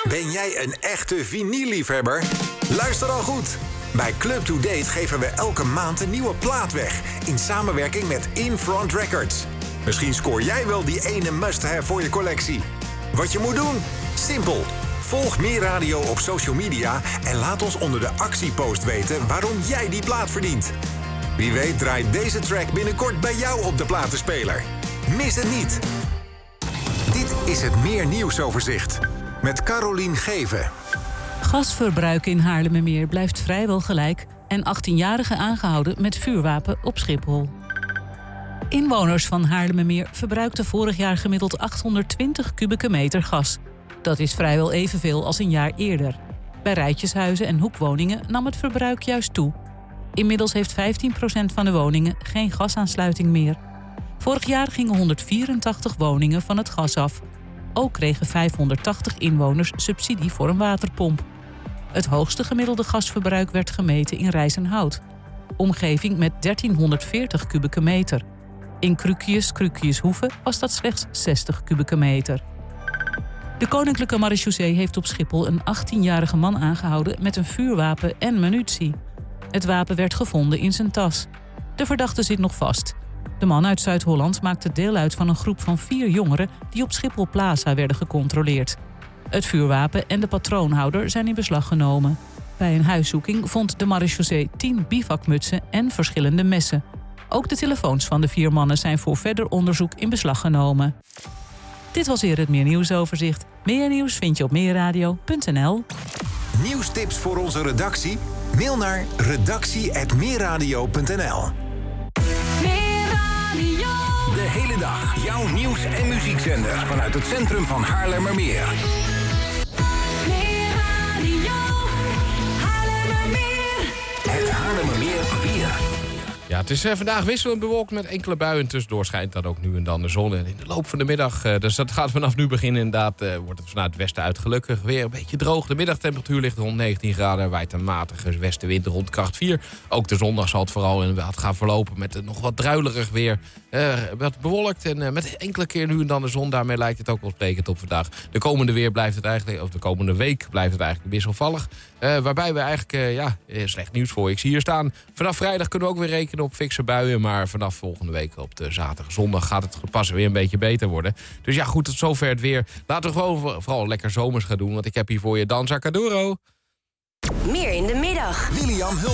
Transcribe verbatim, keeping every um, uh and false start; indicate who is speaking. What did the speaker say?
Speaker 1: Ben jij een echte vinyl-liefhebber? Luister dan goed. Bij Club to Date geven we elke maand een nieuwe plaat weg. In samenwerking met Infront Records. Misschien scoor jij wel die ene must-have voor je collectie. Wat je moet doen? Simpel. Volg Meer Radio op social media en laat ons onder de actiepost weten waarom jij die plaat verdient. Wie weet draait deze track binnenkort bij jou op de platenspeler. Mis het niet. Dit is het Meer Nieuwsoverzicht met Carolien Geven.
Speaker 2: Gasverbruik in Haarlemmermeer blijft vrijwel gelijk en achttienjarigen aangehouden met vuurwapen op Schiphol. Inwoners van Haarlemmermeer verbruikten vorig jaar gemiddeld achthonderdtwintig kubieke meter gas. Dat is vrijwel evenveel als een jaar eerder. Bij rijtjeshuizen en hoekwoningen nam het verbruik juist toe. Inmiddels heeft vijftien procent van de woningen geen gasaansluiting meer. Vorig jaar gingen honderdvierentachtig woningen van het gas af. Ook kregen vijfhonderdtachtig inwoners subsidie voor een waterpomp. Het hoogste gemiddelde gasverbruik werd gemeten in Rijsenhout. Omgeving met dertienhonderdveertig kubieke meter. In Krukius, Krukiushoeve was dat slechts zestig kubieke meter. De Koninklijke Marechaussee heeft op Schiphol een achttienjarige man aangehouden met een vuurwapen en munitie. Het wapen werd gevonden in zijn tas. De verdachte zit nog vast. De man uit Zuid-Holland maakte deel uit van een groep van vier jongeren die op Schiphol Plaza werden gecontroleerd. Het vuurwapen en de patroonhouder zijn in beslag genomen. Bij een huiszoeking vond de marechaussee tien bivakmutsen en verschillende messen. Ook de telefoons van de vier mannen zijn voor verder onderzoek in beslag genomen. Dit was weer het Meer Nieuwsoverzicht. Meer nieuws vind je op meerradio punt n l.
Speaker 1: Nieuwstips voor onze redactie? Mail naar redactie apenstaartje meerradio punt n l. De hele dag jouw nieuws- en muziekzender vanuit het centrum van Haarlemmermeer. Het Haarlemmermeer weer.
Speaker 3: Ja, het is uh, vandaag wisselend bewolkt met enkele buien. Tussendoor schijnt dan ook nu en dan de zon. En in de loop van de middag, uh, dus dat gaat vanaf nu beginnen inderdaad, uh, wordt het vanuit het westen uit gelukkig weer een beetje droog. De middagtemperatuur ligt rond negentien graden. Waait een matige westenwind rond kracht vier. Ook de zondag zal het vooral inderdaad gaan verlopen met uh, nog wat druilerig weer. Uh, wat bewolkt en uh, met enkele keer nu en dan de zon. Daarmee lijkt het ook wel sprekend op vandaag. De komende weer blijft het eigenlijk, of de komende week blijft het eigenlijk wisselvallig. Uh, waarbij we eigenlijk, uh, ja, slecht nieuws voor je. Ik zie hier staan. Vanaf vrijdag kunnen we ook weer rekenen op fikse buien. Maar vanaf volgende week op de zaterdag, zondag gaat het pas weer een beetje beter worden. Dus ja, goed, tot zover het weer. Laten we gewoon vooral lekker zomers gaan doen. Want ik heb hier voor je Danza Caduro.
Speaker 4: Meer in de middag.
Speaker 1: William Hul.